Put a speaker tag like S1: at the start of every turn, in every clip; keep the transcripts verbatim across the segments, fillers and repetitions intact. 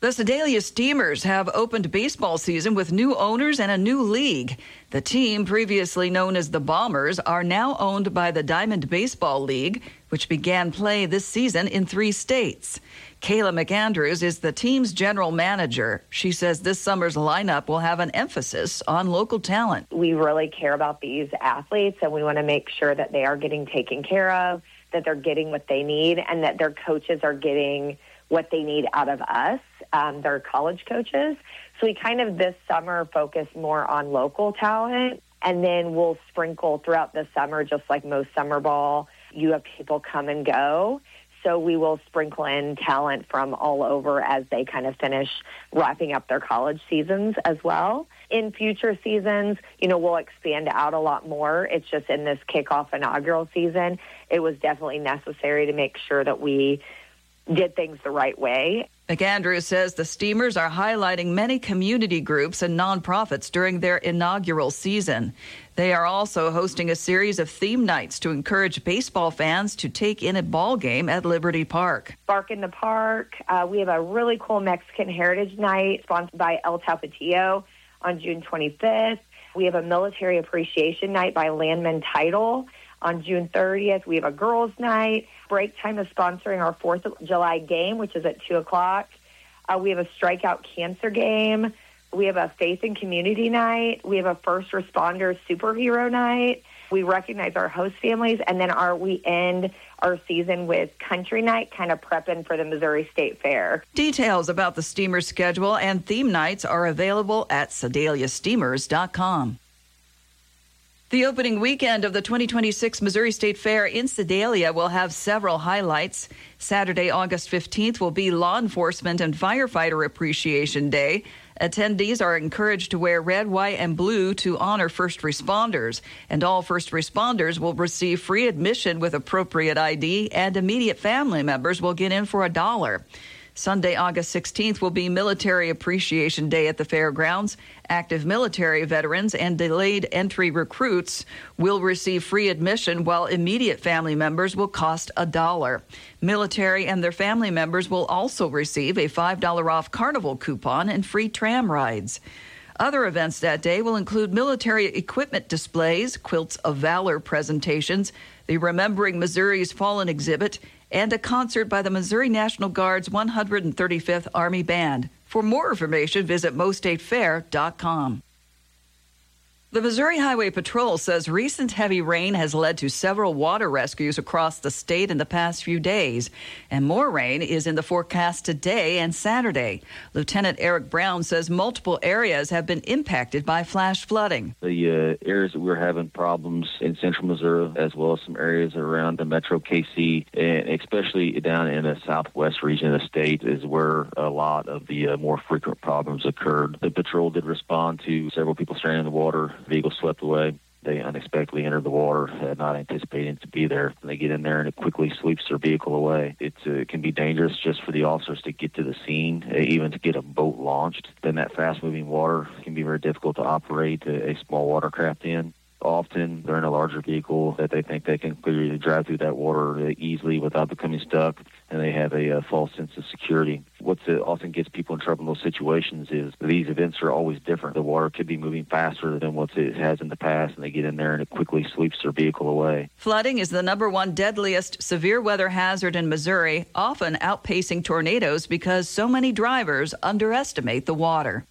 S1: The Sedalia Steamers have opened baseball season with new owners and a new league. The team, previously known as the Bombers, are now owned by the Diamond Baseball League, which began play this season in three states. Kayla McAndrews is the team's general manager. She says this summer's lineup will have an emphasis on local talent.
S2: We really care about these athletes, and we want to make sure that they are getting taken care of, that they're getting what they need, and that their coaches are getting what they need out of us. Um, they're college coaches. So we kind of this summer focus more on local talent, and then we'll sprinkle throughout the summer, just like most summer ball. You have people come and go. So we will sprinkle in talent from all over as they kind of finish wrapping up their college seasons as well. In future seasons, you know, we'll expand out a lot more. It's just in this kickoff inaugural season, it was definitely necessary to make sure that we did things the right way.
S1: McAndrews says the Steamers are highlighting many community groups and nonprofits during their inaugural season. They are also hosting a series of theme nights to encourage baseball fans to take in a ball game at Liberty Park.
S2: Bark in the Park. Uh, we have a really cool Mexican Heritage Night sponsored by El Tapatio on June twenty-fifth. We have a Military Appreciation Night by Landman Title on June thirtieth. We have a girls' night. Break Time is sponsoring our fourth of July game, which is at two o'clock. Uh, we have a Strikeout Cancer game. We have a Faith and Community night. We have a First Responders Superhero night. We recognize our host families, and then our we end our season with Country Night, kind of prepping for the Missouri State Fair.
S1: Details about the Steamers schedule and theme nights are available at sedalia steamers dot com. The opening weekend of the twenty twenty-six Missouri State Fair in Sedalia will have several highlights. Saturday, August fifteenth, will be Law Enforcement and Firefighter Appreciation Day. Attendees are encouraged to wear red, white, and blue to honor first responders. And all first responders will receive free admission with appropriate I D, and immediate family members will get in for a dollar. Sunday, August sixteenth, will be Military Appreciation Day at the fairgrounds. Active military veterans and delayed entry recruits will receive free admission, while immediate family members will cost a dollar. Military and their family members will also receive a five dollars off carnival coupon and free tram rides. Other events that day will include military equipment displays, Quilts of Valor presentations, the Remembering Missouri's Fallen exhibit, and a concert by the Missouri National Guard's one hundred thirty-fifth Army Band. For more information, visit mo state fair dot com. The Missouri Highway Patrol says recent heavy rain has led to several water rescues across the state in the past few days, and more rain is in the forecast today and Saturday. Lieutenant Eric Brown says multiple areas have been impacted by flash flooding.
S3: The uh, areas that we're having problems in central Missouri, as well as some areas around the Metro K C, and especially down in the southwest region of the state, is where a lot of the uh, more frequent problems occurred. The patrol did respond to several people stranded in the water. Vehicles swept away. They unexpectedly entered the water, uh, not anticipating to be there. They get in there and it quickly sweeps their vehicle away. It uh, can be dangerous just for the officers to get to the scene, uh, even to get a boat launched. Then that fast-moving water can be very difficult to operate a, a small watercraft in. Often they're in a larger vehicle that they think they can clearly drive through that water uh, easily without becoming stuck, and they have a, a false sense of security. What uh, often gets people in trouble in those situations is these events are always different. The water could be moving faster than what it has in the past, and they get in there and it quickly sweeps their vehicle away.
S1: Flooding is the number one deadliest severe weather hazard in Missouri, often outpacing tornadoes because so many drivers underestimate the water.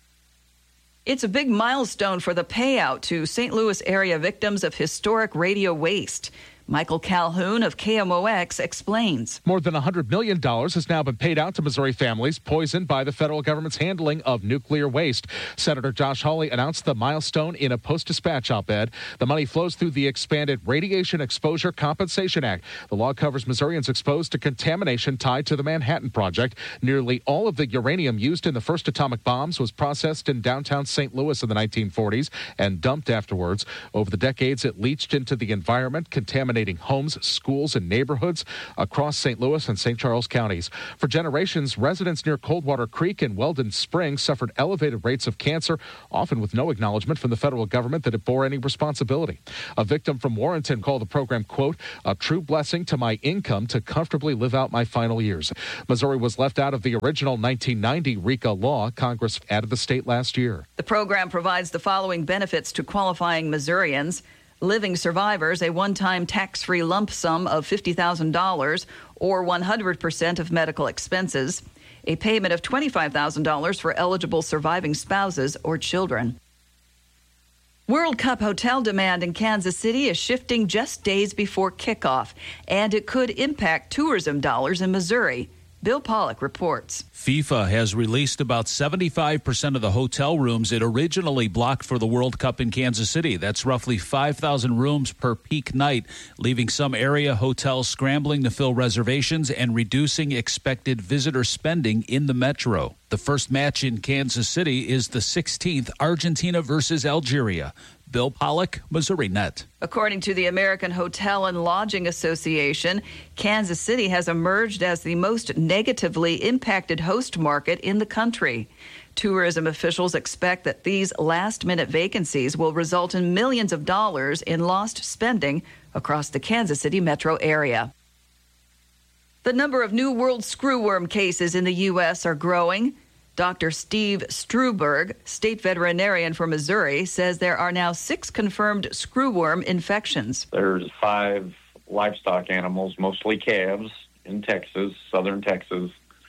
S1: It's a big milestone for the payout to Saint Louis area victims of historic radio waste. Michael Calhoun of K M O X explains.
S4: More than one hundred million dollars has now been paid out to Missouri families poisoned by the federal government's handling of nuclear waste. Senator Josh Hawley announced the milestone in a Post-Dispatch op-ed. The money flows through the expanded Radiation Exposure Compensation Act. The law covers Missourians exposed to contamination tied to the Manhattan Project. Nearly all of the uranium used in the first atomic bombs was processed in downtown Saint Louis in the nineteen forties and dumped afterwards. Over the decades, it leached into the environment, contaminated contaminating homes, schools, and neighborhoods across Saint Louis and Saint Charles counties. For generations, residents near Coldwater Creek and Weldon Springs suffered elevated rates of cancer, often with no acknowledgement from the federal government that it bore any responsibility. A victim from Warrenton called the program, quote, a true blessing to my income to comfortably live out my final years. Missouri was left out of the original nineteen ninety RECA law Congress added the state last year.
S1: The program provides the following benefits to qualifying Missourians. Living survivors, a one-time tax-free lump sum of fifty thousand dollars or one hundred percent of medical expenses. A payment of twenty-five thousand dollars for eligible surviving spouses or children. World Cup hotel demand in Kansas City is shifting just days before kickoff, and it could impact tourism dollars in Missouri. Bill Pollock reports.
S5: FIFA has released about seventy-five percent of the hotel rooms it originally blocked for the World Cup in Kansas City. That's roughly five thousand rooms per peak night, leaving some area hotels scrambling to fill reservations and reducing expected visitor spending in the metro. The first match in Kansas City is the sixteenth, Argentina versus Algeria. Bill Pollock, Missouri Net.
S1: According to the American Hotel and Lodging Association, Kansas City has emerged as the most negatively impacted host market in the country. Tourism officials expect that these last-minute vacancies will result in millions of dollars in lost spending across the Kansas City metro area. The number of new world screwworm cases in the U S are growing. Doctor Steve Struberg, state veterinarian for Missouri, says there are now six confirmed screwworm infections.
S6: There's five livestock animals, mostly calves, in Texas, southern Texas.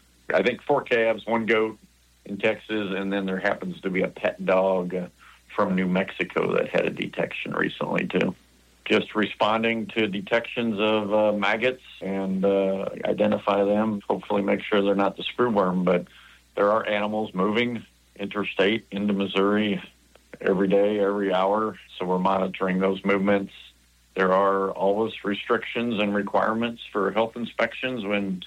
S6: I think four calves, one goat in Texas, and then there happens to be a pet dog uh, from New Mexico that had a detection recently, too. Just responding to detections of uh, maggots and uh, identify them, hopefully make sure they're not the screwworm, but there are animals moving interstate into Missouri every day, every hour, so we're monitoring those movements. There are always restrictions and requirements for health inspections when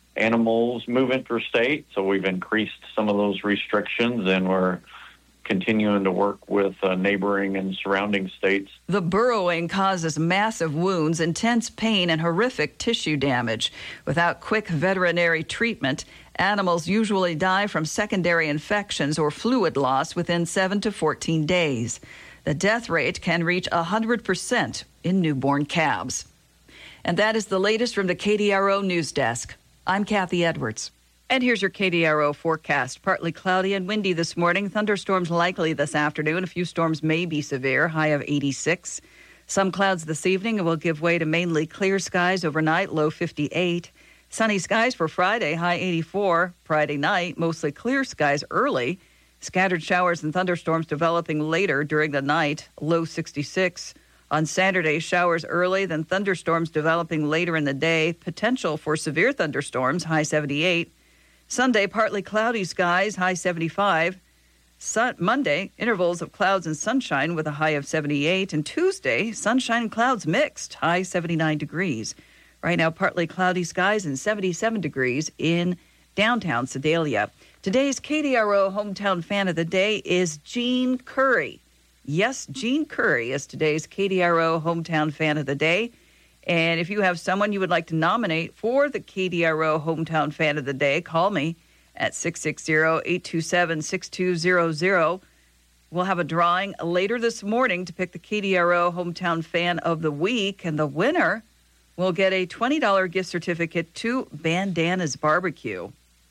S6: animals move interstate, so we've increased some of those restrictions, and we're continuing to work with uh, neighboring and surrounding states.
S1: The burrowing causes massive wounds, intense pain, and horrific tissue damage. Without quick veterinary treatment, animals usually die from secondary infections or fluid loss within seven to fourteen days. The death rate can reach one hundred percent in newborn calves. And that is the latest from the K D R O News Desk. I'm Kathy Edwards. And here's your K D R O forecast. Partly cloudy and windy this morning. Thunderstorms likely this afternoon. A few storms may be severe, high of eighty-six. Some clouds this evening will give way to mainly clear skies overnight, low fifty-eight. Sunny skies for Friday, high eighty-four. Friday night, mostly clear skies early. Scattered showers and thunderstorms developing later during the night, low sixty-six. On Saturday, showers early, then thunderstorms developing later in the day. Potential for severe thunderstorms, high seventy-eight. Sunday, partly cloudy skies, high seventy-five. Sun- Monday, intervals of clouds and sunshine with a high of seventy-eight. And Tuesday, sunshine and clouds mixed, high seventy-nine degrees. Right now, partly cloudy skies and seventy-seven degrees in downtown Sedalia. Today's K D R O Hometown Fan of the Day is Jean Curry. Yes, Jean Curry is today's K D R O Hometown Fan of the Day. And if you have someone you would like to nominate for the K D R O Hometown Fan of the Day, call me at six six zero, eight two seven, six two zero zero. We'll have a drawing later this morning to pick the K D R O Hometown Fan of the Week, and the winner will get a twenty dollars gift certificate to Bandana's Barbecue.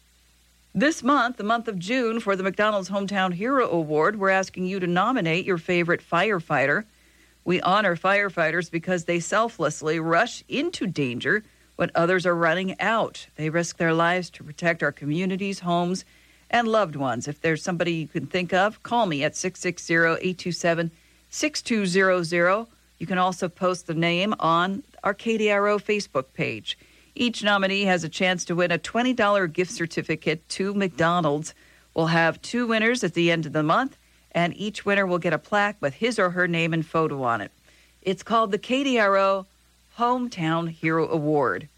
S1: This month, the month of June, for the McDonald's Hometown Hero Award, we're asking you to nominate your favorite firefighter. We honor firefighters because they selflessly rush into danger when others are running out. They risk their lives to protect our communities, homes, and loved ones. If there's somebody you can think of, call me at six six zero, eight two seven, six two zero zero. You can also post the name on our K D R O Facebook page. Each nominee has a chance to win a twenty dollars gift certificate to McDonald's. We'll have two winners at the end of the month, and each winner will get a plaque with his or her name and photo on it. It's called the K D R O Hometown Hero Award.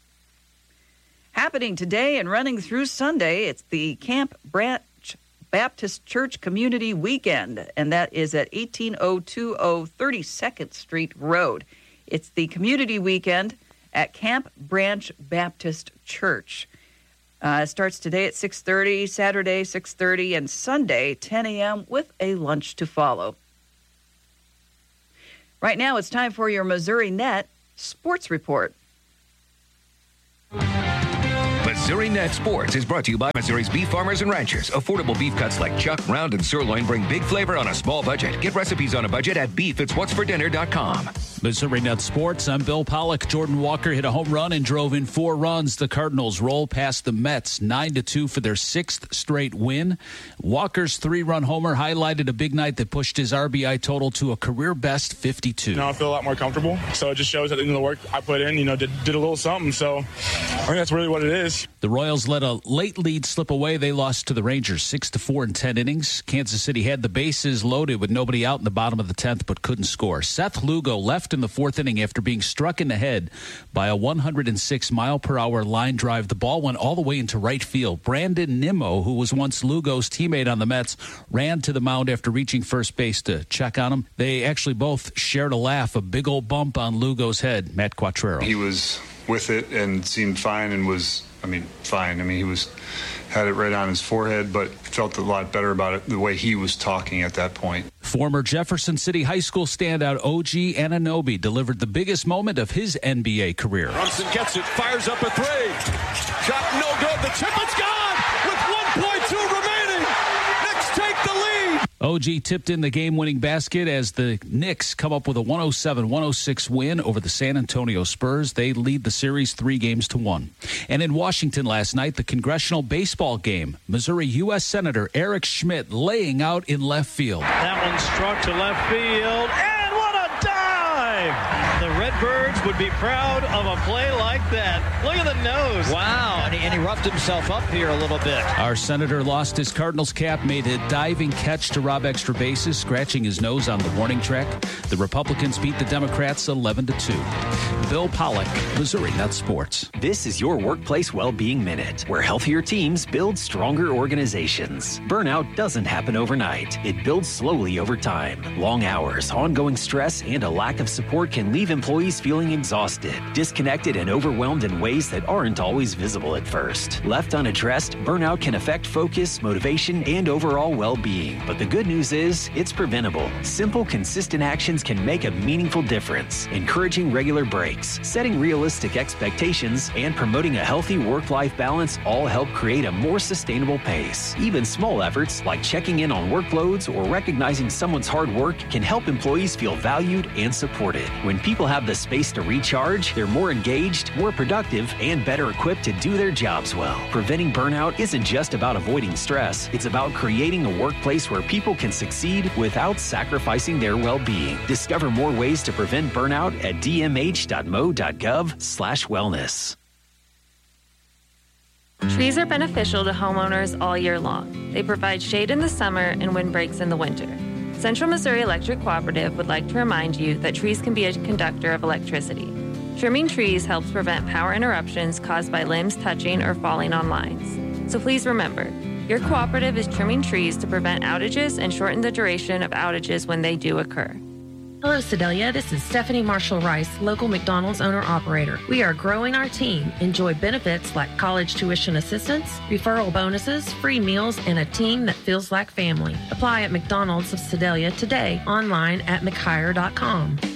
S1: Happening today and running through Sunday, it's the Camp Branch Baptist Church Community Weekend, and that is at eighteen oh two oh thirty-second Street Road. It's the community weekend at Camp Branch Baptist Church. Uh, it starts today at six thirty, Saturday six thirty, and Sunday ten a.m. with a lunch to follow. Right now, it's time for your Missouri Net Sports Report.
S7: Missouri Net Sports is brought to you by Missouri's beef farmers and ranchers. Affordable beef cuts like chuck, round, and sirloin bring big flavor on a small budget. Get recipes on a budget at beef it's what's for dinner dot com.
S5: Missouri Net Sports, I'm Bill Pollock. Jordan Walker hit a home run and drove in four runs. The Cardinals roll past the Mets nine to two for their sixth straight win. Walker's three-run homer highlighted a big night that pushed his R B I total to a career-best fifty-two.
S8: Now I feel a lot more comfortable, so it just shows that, you know, the work I put in, you know, did, did a little something, so I think that's really what it is.
S5: The Royals let a late lead slip away. They lost to the Rangers six to four in ten innings. Kansas City had the bases loaded with nobody out in the bottom of the tenth, but couldn't score. Seth Lugo left in the fourth inning after being struck in the head by a one hundred six mile per hour line drive. The ball went all the way into right field. Brandon Nimmo, who was once Lugo's teammate on the Mets, ran to the mound after reaching first base to check on him. They actually both shared a laugh, a big old bump on Lugo's head. Matt Quattrero.
S9: He was with it and seemed fine and was, I mean, fine. I mean, he was had it right on his forehead, but felt a lot better about it the way he was talking at that point.
S5: Former Jefferson City High School standout O G Anunoby delivered the biggest moment of his N B A career.
S10: Brunson gets it, fires up a three. Shot no good. The tip is gone with one point two remaining. Knicks take the lead.
S5: O G tipped in the game-winning basket as the Knicks come up with a one oh seven one oh six win over the San Antonio Spurs. They lead the series three games to one. And in Washington last night, the congressional baseball game, Missouri U S Senator Eric Schmidt laying out in left field.
S11: That one struck to left field, and what a dive! The Redbirds would be proud of a play like that. Look at the nose. Wow, and he, and he roughed himself up here a little bit.
S5: Our senator lost his Cardinals cap, made a diving catch to rob extra bases, scratching his nose on the warning track. The Republicans beat the Democrats eleven to two. Bill Pollock, Missouri Net Sports.
S12: This is your Workplace Wellbeing Minute, where healthier teams build stronger organizations. Burnout doesn't happen overnight. It builds slowly over time. Long hours, ongoing stress, and a lack of support can leave employees feeling exhausted, disconnected, and overwhelmed in ways that aren't always visible at first. Left unaddressed, burnout can affect focus, motivation, and overall well-being. But the good news is, it's preventable. Simple, consistent actions can make a meaningful difference. Encouraging regular breaks, setting realistic expectations, and promoting a healthy work-life balance all help create a more sustainable pace. Even small efforts like checking in on workloads or recognizing someone's hard work can help employees feel valued and supported. When people have the space to recharge, they're more engaged, more productive, and better equipped to do their jobs well. Preventing burnout isn't just about avoiding stress. It's about creating a workplace where people can succeed without sacrificing their well-being. Discover more ways to prevent burnout at d m h dot m o dot gov slash wellness.
S13: Trees are beneficial to homeowners all year long. They provide shade in the summer and windbreaks in the winter. Central Missouri Electric Cooperative would like to remind you that trees can be a conductor of electricity. Trimming trees helps prevent power interruptions caused by limbs touching or falling on lines. So please remember, your cooperative is trimming trees to prevent outages and shorten the duration of outages when they do occur.
S14: Hello, Sedalia. This is Stephanie Marshall-Rice, local McDonald's owner-operator. We are growing our team. Enjoy benefits like college tuition assistance, referral bonuses, free meals, and a team that feels like family. Apply at McDonald's of Sedalia today, online at mchire dot com.